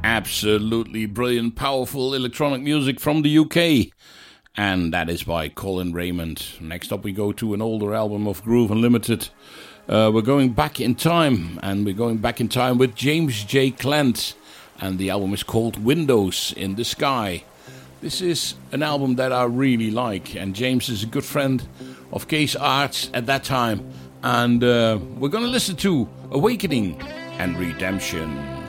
Absolutely brilliant, powerful electronic music from the UK. And that is by Colin Raymond. Next up we go to an older album of Groove Unlimited. We're going back in time, and we're going back in time with James J. Clant. And the album is called Windows in the Sky. This is an album that I really like, and James is a good friend of Case Arts at that time. And we're going to listen to Awakening and Redemption.